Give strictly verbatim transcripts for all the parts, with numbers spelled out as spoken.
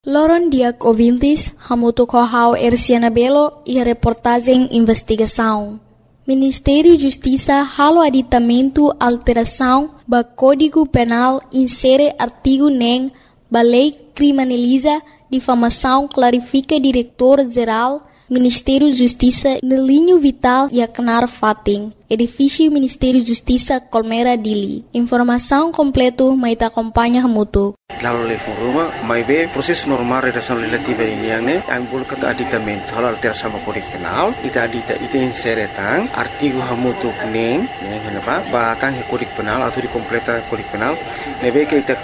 Loron Diak ouvintes, hamuto kohau Erciana Belo e a reportagem investigação. Ministério da Justiça halo aditamento alteração ba Código Penal insere artigo nem ba lei criminaliza difamação clarifica diretor-geral Ministério da Justiça no linho vital e acnar fating. Edifício Ministério da Justiça Colmera Dili. Informação completo mais acompanha hamuto. Lalu le foruma, mai be proses normal redação legislativa ini yang ne, ang bul kata aditamento hal alteração ba Código Penal, ita adita ita insere tang artigo hamutu neng, neng kenapa? Ba tang Código Penal atau di completa Código Penal, nebe ke ita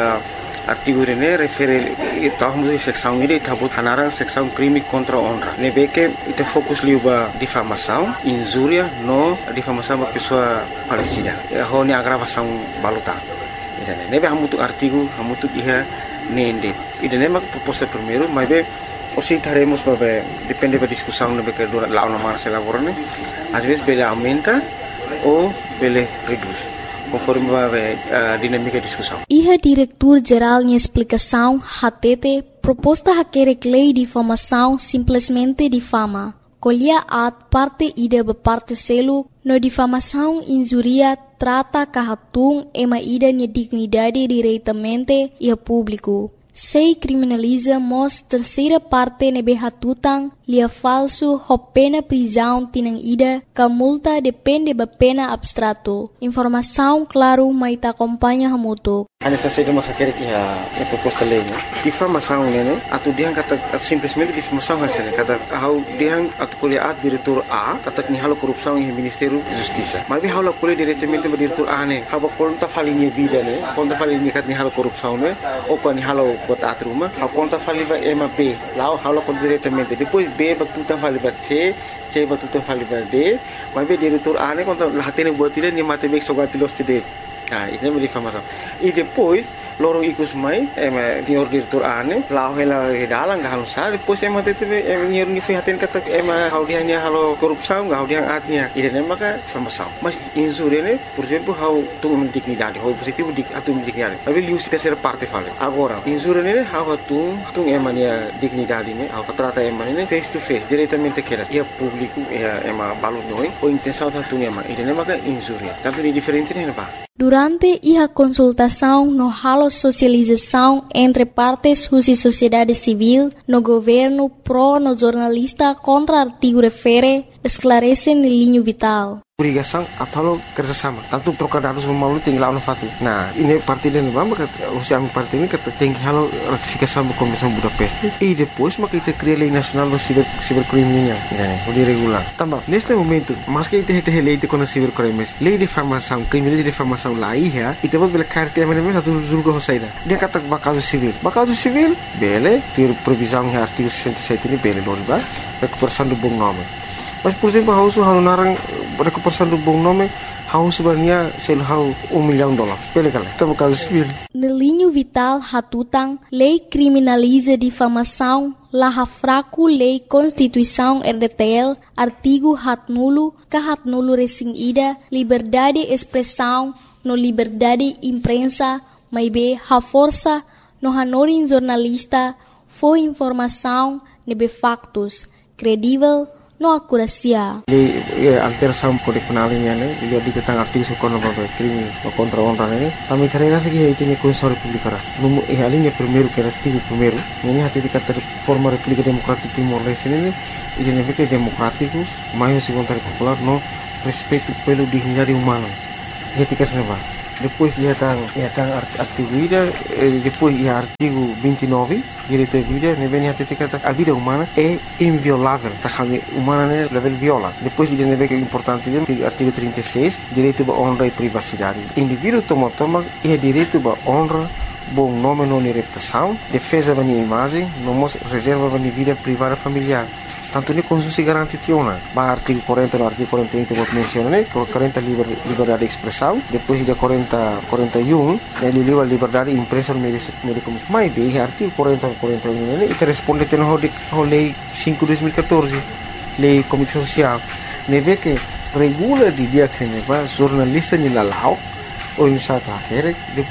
artigo ini refere ita hamutu seksão ini tabut hanarang seksão crime contra honra. Nebe ke ita fokus liu ba difamação, injuria no difamação ba pessoa falecida. Ho ni agravação baluta. Idane nebe hamutu artigo hamutu iha nende idane mak proposta primeiro mas be osi taremos babe depende da discussão nebe que dura lá na marcha laborane às vezes bele aumenta ou bele reduz conforme babe a dinâmica da discussão. Iha diretor geral em explicação hatete proposta hakere lei de difamação simplesmente difama. Colhia at parte ida ba parte selu no difamação injuria trata kahatung ema ida nia dignidade diretamente e a público. Sei criminaliza mos terceira parte nebe hatutang lia falso ho pena prisão tinang ida ka multa depende ba pena abstrato. Informação claro mai ta acompanha hamuto. Ana saída uma quer que a proposta lei, difamação né, atu diang kata simplesmente difamação hasilnya kata hau diang atu kuliah diretor A kata ni halo korupsi em Ministério da Justiça. Mas hau la kuliah diretamente ba diretor A ne, hau konta falinha vida ne, konta falinha kat ni halo korupsi ne, ou kan ni halo bot atruma, hau konta faliba ema B, lá hau kon diretamente. Depois B ba tutan faliba C, C ba tutan faliba D, mas be diretor A ne konta lahatene buat dia ni mate bek sogatilos tide. Ah, ini é difamação. E depois, lorong ikus mai, ema senhor diretor ane, lau hela dalang gak halus sah. Depois ema tete ema nyer ni fihatin kata ema hau dia ni halo korupsau gak hau dia atnya. Ide nema ka difamação. Mas insure ne, por exemplo, hau tu dignidade, hau positivo dik atu dignidade. Tapi liu si terceira parte fale. Agora, insure ne hau tu tu ema ni dignidade ne, hau trata ema ne face to face, diretamente keras. Ia público, ia ema balut noi, o intenção tu ema. Ide nema ka insure. Tanto ni diferente ne pa. Durante a consultação no halo socialização entre partes e sociedade civil, no governo pro no jornalista contra artigo refere, esclarece no linho vital. Obrigação atau kerjasama. Tanto trocar dados melalui tinggal no fatu. Nah, ini parti dan bamba kata usia parti ini kata tinggi halo ratifikasi sama Komisi Budapest. E depois maka kita cria lei nasional do ciber cibercriminal. Ini udah regular. Tambah, neste momento, mas que kita kita lei de contra cibercrimes, lei de difamação, crime de difamação lá ia, e depois bela carta mesmo mesmo satu julga hosaida. Dia kata bakal civil. Bakal civil, bele, ter previsão em artigo sessenta e sete ini bele dori ba, recuperação do bom nome. Mas, por exemplo, hau su hau narang recuperação do bom nome, hau sebenarnya sel hau um milhão de dólares. Pele kala, tá bakal civil. No linho vital hatutang, lei criminaliza difamação, laha fraco lei Constituição R D T L, artigo hat nulo, ka hat nulo resing ida, liberdade expressão, no liberdade imprensa, mai be ha força, no hanorin jornalista, foi informação, nebe factos, credível, no acuracia. Lei alteração Código Penal ini ne, dia ditentang artigo sekono babe crime contra honra ne. Kami karena segi itu ni Constituição República. Numu eh alinha primeiro que era artigo primeiro. Ini hati dikata forma República Democrática Timor-Leste ini, ini ne que democrático, mais se vontade popular no respeito pelo dignidade humana. Ia tika seneva. Depois ia tang ia tang artigo ida, depois ia artigo vinte e nove, direito à vida, ne vem hati dikata a vida humana é inviolável. Tá kami humana ne level viola. Depois ida ne vem importante dia artigo trinta e seis, direito à honra e privacidade. Indivíduo toma toma ia direito à honra, bom nome não reputação, defesa da minha imagem, não reserva da minha vida privada familiar. Tanto ni konstitusi garanti tiona. Ba artigo quarenta no artigo quarenta e um vou mencionar, né? quarenta liber, liberdade de expressão, depois de quarenta, quarenta e um, ele livre liberdade de imprensa no meio de comunicação. Mas bem, artigo quarenta, quarenta e um, né? E te responde tem no lei cinco de dois mil e quatorze, lei comunicação social. Ne vê que regula de dia que ne va jornalista ni lalau ou em sata quer depois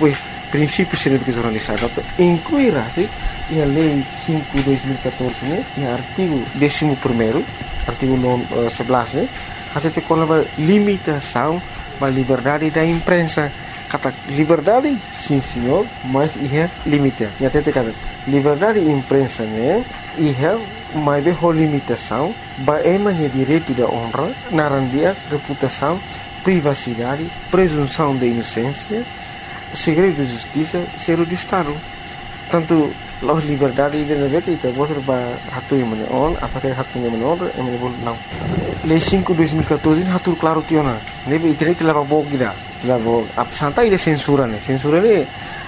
princípios de jornalistas, inclui assim a lei cinco de dois mil e catorze, né, e artigo décimo primeiro, artigo sebelas, né, até tem uma limitação da liberdade da imprensa. Kata liberdade, sim senhor, mas é limite. E até tem kata liberdade da imprensa, né, é mais bem a limitação, é direito da honra, narandia, reputação, privacidade, presunção de inocência, segredo de justiça, segredo de Estado. Tanto a liberdade de negócio itu boleh berhatu yang mana on, apakah hatu yang mana on, yang mana boleh não. Lei cinco de dois mil e catorze hatu claro tiona. Nebe internet telah bawa kita, telah bawa. Apa santai dia censura ni, censura ni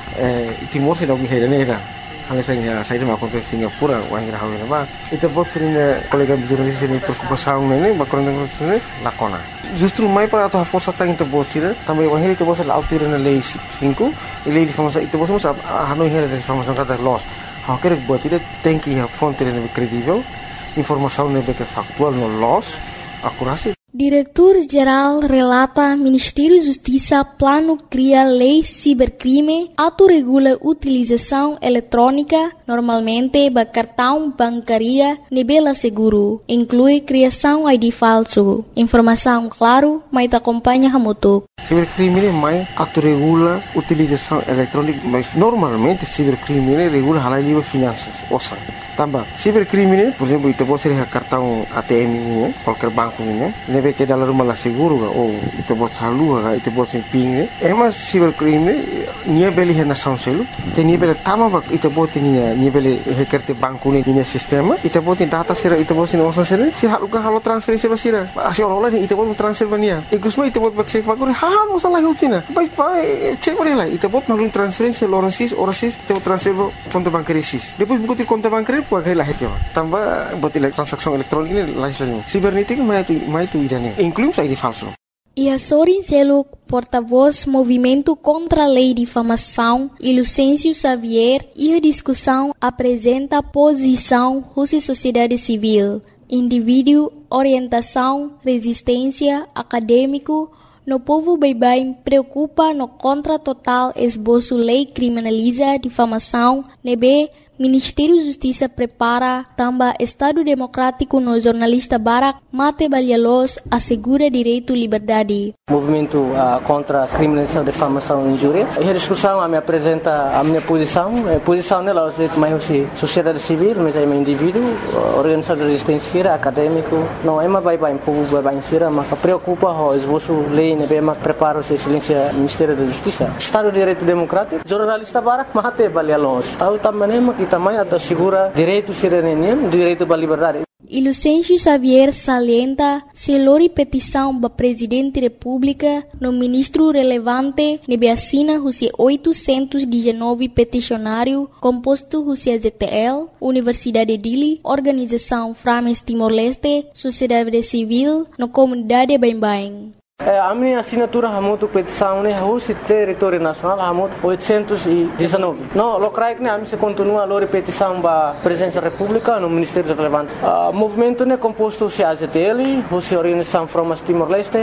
timur se lagi hera ni hera. Hanya saya saya mau kontes Singapura, orang yang hawi nama. Itu buat sering kolega jurnalis ini preocupação ni, bakoran dengan sini lakona. Justru mai para atau força tang itu buat sih, tambah orang itu buat la autir na lei cinco, lei de famosa itu buat semua hanoi hera de famosa kata loss. Há que buat itu tem que a fonte yang credível, informação yang factual no loss, akurasi. Diretor-Geral relata Ministério da Justiça plano cria lei cibercrime, autorregula utilização eletrônica, normalmente ba cartão bancaria, nebela seguro, inclui criação I D falso. Informação claro, mas te acompanha hamutuk. Cibercrime mais autorregula utilização eletrônica, mas normalmente cibercrime regula halal livre finanças, osa. Tambah, cibercrime, por exemplo, itu pode ser cartão A T M ini, qualquer banco ini, nebe que dalam rumah lah seguro, ou itu pode salu, itu pode ser ping. Emas cibercrime, nia beli hena sound selu, que nia beli tama bak, itu pode nia nia beli hekerte banco ini nia sistema, itu pode data sera, itu pode nia osan sera, si halu kan halu transferensi basira, asyik orang lain itu pode transfer bania, ikusma itu pode cek banco, hal masalah hutina, baik baik cek boleh lah, itu pode malu transferensi orang sis, orang sis, itu transfer konto bancaria sis, depois buku konto bancaria puai lah hati orang. Tambah buat transaksi elektronik ini lain sebagainya. Sibernetik mai tu mai tu idane. Incluye I D falso. E a Sorin Seluk, porta-voz Movimento contra a Lei de Difamação, e Lucêncio Xavier, e a discussão apresenta a posição Rússia Sociedade Civil, indivíduo, orientação, resistência, acadêmico, no povo bem-bem preocupa no contra total esboço lei criminaliza difamação, nebe Ministério da Justiça prepara também Estado Democrático no jornalista Barak Mate Balhalos assegura direito à liberdade. Movimento uh, contra a criminalização, difamação e injúria. E a discussão a me apresenta a minha posição. A posição nela é mais sociedade civil, mas é um indivíduo, organização de resistência, acadêmico. Não é mais bem povo bem bem mas preocupa o esboço lei, né, mas prepara o silêncio Ministério da Justiça. Estado de Direito Democrático, jornalista Barak Mate Balhalos. Tahu também que também assegura direito cidadania, direito à liberdade. E Lucêncio Xavier salienta se lori petição para Presidente da República no ministro relevante nebe assina os oitocentos e dezenove peticionário composto os Z T L, Universidade de Dili, Organização Frames Timor-Leste, Sociedade Civil, no Comunidade Bem-Bem. A minha assinatura hamutu petição né o território nacional hamut oitocentos e dezenove. No, locrai que a mim se continua a lori petição para presidente da República no Ministério relevante. O movimento né composto se A Z T L, o Organização Frames Timor-Leste,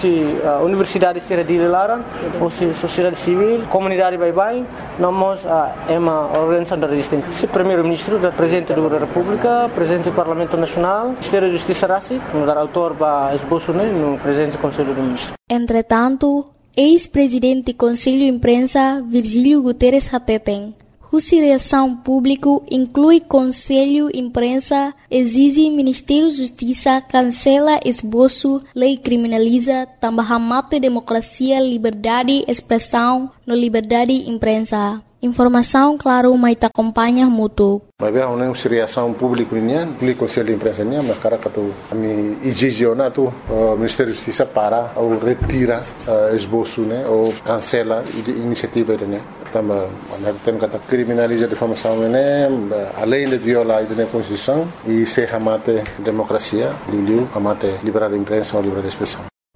o Universidade de Dili Laran, o Sociedade Civil, Comunidade Bem-Bem, nós é uma organização da resistência. O primeiro-ministro, o presidente da República, presidente do Parlamento Nacional, Ministério da Justiça Rassi, o autor para esboço né no presidente do Conselho do Entretanto, ex-presidente do Conselho de Imprensa, Virgílio Guterres Hateten, cuja reação pública inclui Conselho de Imprensa, exige Ministério da Justiça cancela esboço, lei criminaliza, também mate democracia, liberdade, expressão, no liberdade de imprensa. Informação, claro, mas te acompanha mútuo. Mas bem, uma reação pública nian, público conselho de imprensa nian, mas cara que tu, a mim exigena tu, o Ministério da Justiça para ou retira esboço, né, ou cancela a iniciativa né. Também, nós temos que criminalizar a difamação né, além de violar a Constituição e se amate democracia, liu liu, amate liberdade de imprensa ou liberdade de expressão.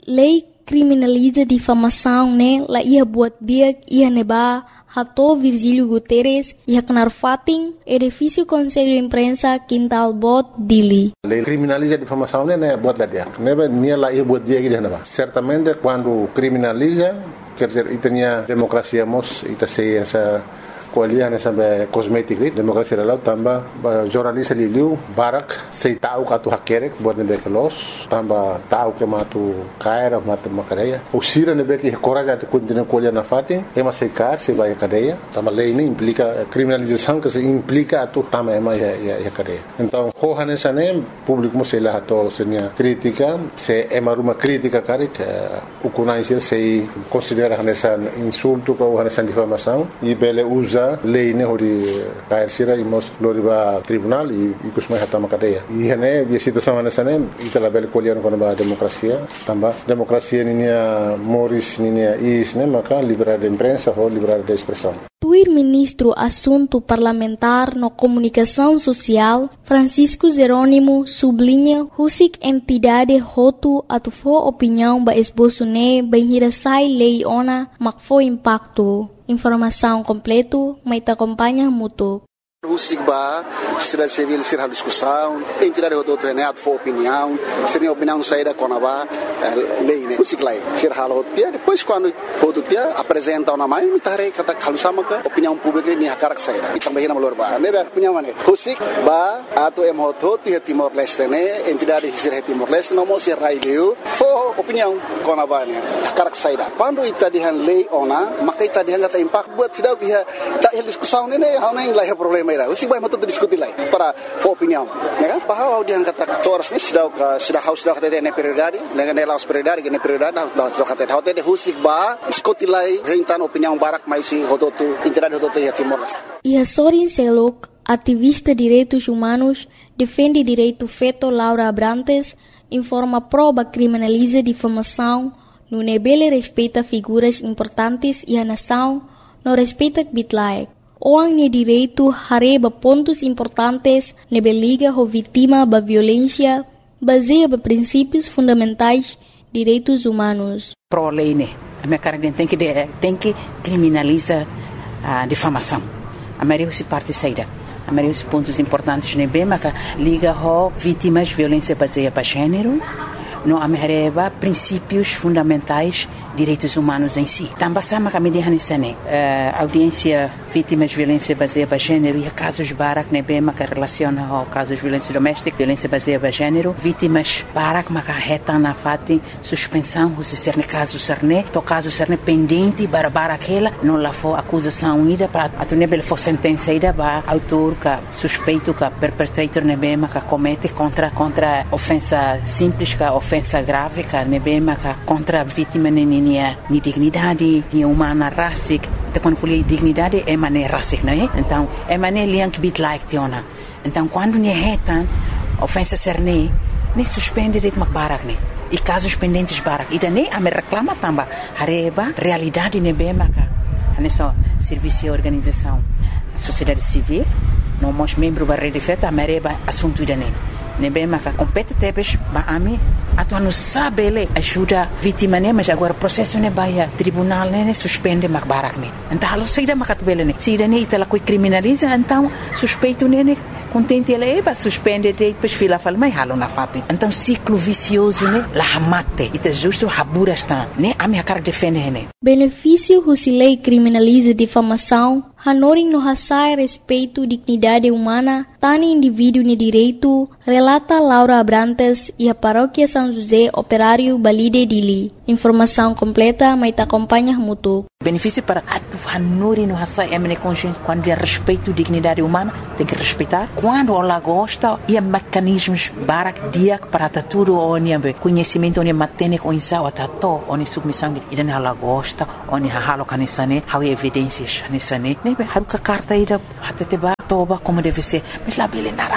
Lei criminaliza difamação, né? La ia buat dia ia neba Hato Virgílio Guterres ia knarfating edifício Conselho de Imprensa Quintal Bot Dili. A lei criminaliza a difamação, né? Buat lá dia. Neba nia la ia buat dia que neba. Certamente quando criminaliza, quer dizer, e tinha democracia mos, e tá sei essa kualiah nessa cosmética, democracia lá tamba jornalista liu barak sei tahu katu hakerek buat nebe kelos tamba tahu ke matu kaira matu makadeia o sira nebe que coragem de continuar kualiah na fatin é mas sei car se vai cadeia tamba lei ini implica criminalização que se implica atu tamba ema ya ya cadeia então hoha nessa nem público mo sei lá to senia crítica se ema uma crítica cari que o conhecer sei considera nessa insulto ou nessa difamação e bele usa lei ne hori kair sira imos loriba tribunal e kusmai hatama cadeia e hene a situação nessa nem itala bel colher com a democracia tamba democracia ninia moris ninia is ne maka liberdade de imprensa ou liberdade de expressão. Tuir ministro assunto parlamentar no comunicação social Francisco Jerônimo sublinha husik entidade hotu atufo opinião ba esboço ne benhirasai lei ona makfo impacto. Informação completo, mas te acompanha mútuo. O SIGBA, sociedade civil, ser a discussão, entidade do outro é for opinião, ser opinião saída com a lei, né? O SIGLAI, ser a outra, depois quando o outro dia apresenta uma mãe, me tarei kata kalusama ka opinião pública ni hakar saída. E também na valor ba, né? Opinião né? O SIGBA, ato é moto ti Timor Leste né? Entidade ser Timor Leste não mostra raileu, for opinião com a ba né? Hakar saída. Quando ita dihan lei ona, maka ita dihan kata impact buat sidau dia tak discussão né? Hau nem lah problema. O SIGBA mau tu diskusi lagi para for opinião, né? Bahwa dia kata toras ni sudah sudah haus sudah kata ini prioridade, dengan nilai prioridade, ini prioridade, sudah kata hotel de SIGBA diskusi lagi tentang opinião barak mais si hototu entidade hototu ya Timor Leste. E Sorin Selok, ativista direitos humanos, defende direito feto Laura Abrantes, informa prova criminaliza difamação, no nebele respeita figuras importantes e a nação, no respeita bitlaek. Orang ni direito hareba pontos importantes nebe liga ho vítima ba violência baseia ba princípios fundamentais direitos humanos. Pro lei né, a minha cara tem que tem que criminaliza a difamação. A maioria se parte saída. A maioria dos pontos importantes nebe maka liga ho vítimas violência baseia ba gênero. No amereba princípios fundamentais direitos humanos em si. Também sama kami dihan isane audiência vítimas de violência baseada em gênero e casos barak nebe maka relaciona ao casos de violência doméstica, violência baseada em gênero, vítimas barak maka reta na fati suspensão se ser ne caso serne, to caso serne pendente para aquela não lá for acusação ida para a nebe for sentença ida ba autor ka suspeito ka perpetrator nebe maka comete contra contra ofensa simples ka ofensa grave ka nebe maka contra vítima ni ni dignidade ni humana racic te quando colhe dignidade é maneira racic não é então é maneira liang bit like tiona então quando ni retan ofensa serne ni suspende det mak barak ni e casos pendentes barak ida nem a me reclama tamba hareba realidade ne be maka nessa serviço e organização sociedade civil não mos membro ba rede feta mereba assunto ida nem ne be maka compete tebes ba ami atu não sabe ele ajuda vítima né mas agora processo ne baia tribunal né suspende mak barak ne então halo saída makat bele ne saída ne itala coi criminaliza então suspeito ne contente ele é suspende depois fila fala mas halo na fati então ciclo vicioso né la hamate ita justo habura está né a minha cara defende ne benefício husilei criminaliza difamação hanoring no hasai respeito dignidade humana tani indivíduo ne direito relata Laura Abrantes e a paróquia São José Operário Balide Dili. Informação completa, mas te acompanha mútuo. Benefício para a hanoring no hasai emene consciência quando é respeito dignidade humana tem que respeitar quando ela gosta e mecanismos barak dia para tudo onde conhecimento onde matene com insau atato onde submissão e dan ela gosta onde halo kanisane how evidências nisane nebe haruka carta ida hatete ba toba como deve ser mas lá bele nara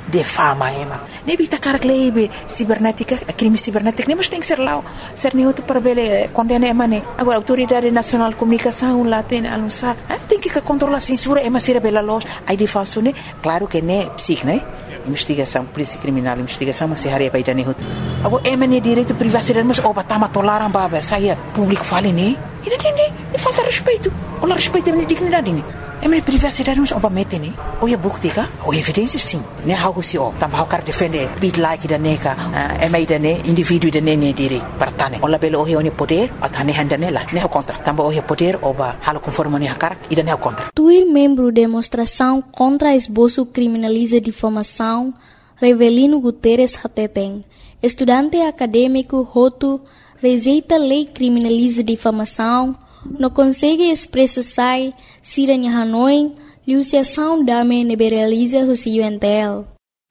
defama ema. Nebi ta karak lebe cibernética, crime cibernético, nem mas tem que ser lá, ser nem outro para ver condena ema né. Agora a autoridade nacional de comunicação lá tem anunciar, tem que controlar a censura ema ser bela loja, aí de falso né. Claro que né psic né. Investigação, polícia criminal, investigação, mas se haria para ir nehut. Agora, é mané direito privacidade, mas oba tama tolaram baba, saia público fale né? E não tem, falta respeito. Olha respeito a dignidade né? É mané privacidade, mas oba mete né? Ou é bukti ka? Ou evidência sim. Né how se o, tambah cara defender, bit like da neka, é mai da né indivíduo da né né direito para tane. Olha belo ohi oni poder, atane handa né lá, né contra. Tambah ohi poder oba halo conforme né hakar, ida né contra. Tuir membro demonstração contra esboço criminaliza difamação, Revelino Guterres Hateteng, estudante acadêmico Hotu, rejeita lei criminaliza difamação, não consegue expressar se em Hanoi, liuciação dame neberaliza o C U N T L.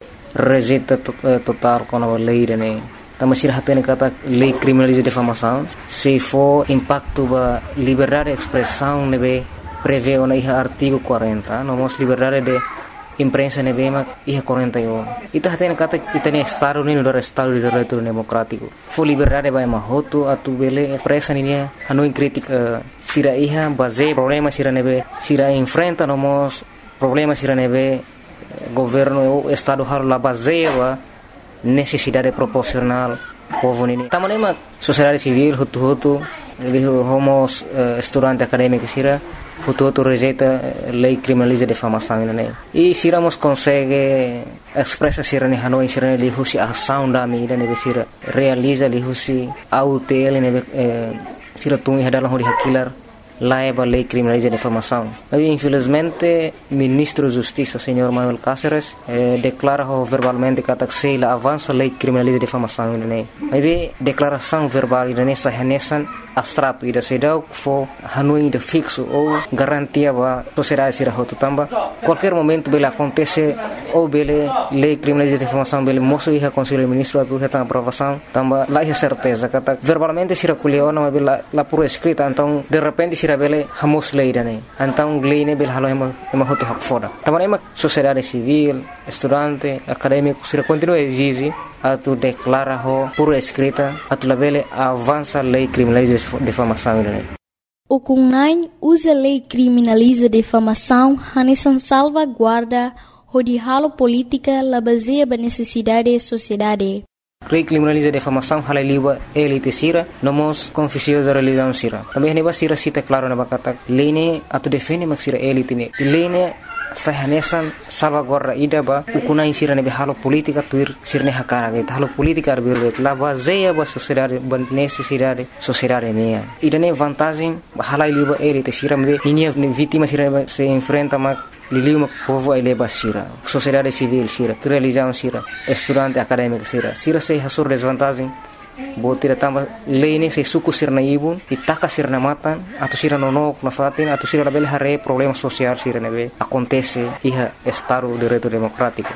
Rejeita total com a lei, né? Também se hatene kata lei criminaliza difamação, se for impacto ba liberdade de expressão, nebe prevê o artigo quarenta, nomos liberdade de imprensa nebe mak iha quarenta e um. Ita hatene kata ita ne estado ni no estado de direito democrático. Fo liberdade ba mahoto atu bele expressa ni Hanoi crítica sira iha base problema sira nebe sira enfrenta nomos problema sira nebe governo o estado har la base ba necessidade proporcional povo nini. Tamanema sociedade civil hutu-hutu ele homos uh, estudante acadêmico sira hutu-hutu rejeita lei criminaliza difamação né. E siramos consegue expressa sira ne Hanoi sira ne lihusi ação da mídia ne sira realiza lihusi autel ne sira tungi hadalang hori hakilar laiba lei criminaliza difamação. Mas infelizmente ministro da Justiça senhor Manuel Cáceres eh, declara verbalmente que se la avança lei criminaliza difamação né. Mas declaração verbal né sahanesan abstrato ida sedau fo Hanoi de fixo ou garantia ba sociedade sira hotu tamba qualquer momento bele acontece ou bele lei criminaliza difamação bele moço ia conselho ministro atu reta aprovação tamba lá é certeza kata verbalmente sira kuliona mas bela la por escrita então de repente sira bele hamos lei dane então lei ne bele halo ema ema hotu hak foda tamba ema sociedade civil estudante acadêmico sira continua exige atu declara ho por escrita atu labele avança lei criminaliza difamação né. O Kunai usa lei criminaliza difamação hanesan salvaguarda hodihalo política la baseia ba necessidade da sociedade. Lei criminaliza difamação hala liba elite sira nomos confissões da religião sira. Também neba sira cita claro na bakata lei ne atu defende mak sira elite ne. Lei ne sahanesan salvaguarda ida ba ukunai sira ne halo politika tuir sirne hakara ge halo politika arbirbe la baseia ba sociedade ba necessidade sociedade ne ida ne vantagem hala liba elite sira me ninia vítima sira se enfrenta mak liliu mak povo ele ba sira sociedade civil sira religião sira estudante acadêmico sira sira se hasur desvantagem botira tamba lei se suku sirna ibun itaka sirna matan atau sira nonok na fatin atau sira label hare problema social sira nebe acontece iha estado de direito democrático.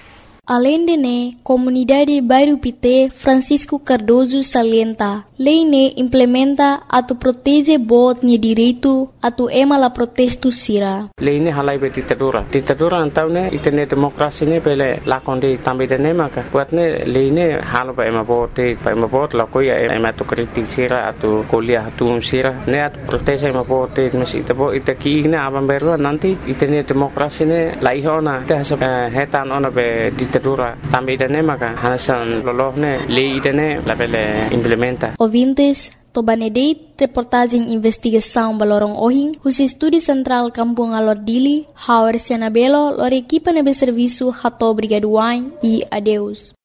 Além de ne, comunidade Bairro Pité Francisco Cardoso salienta, lei ne implementa atu protege bot ni direito atu ema la protesto sira. Lei ne halai be ditadura. Ditadura antau ne itene demokrasi ne pele lakonde tambe de ne maka. Buat ne lei ne halo ba ema bote, ba ema bot la koia ema tu kritik sira atu kuliah atu sira ne atu protege ema bote mes itabo itaki ne abang berwa nanti itene demokrasi ne laihona te hasa hetan ona be ditadura tambe de ne maka hasan loloh ne lei de ne la pele implementa. Ouvintes, Tobanedeit, reportagem investigação Balorong Ohing, os Estúdio Central Kampung Alordili, Hauer Sianabelo, lor equipa nebe serviço Hato Brigaduain e adeus.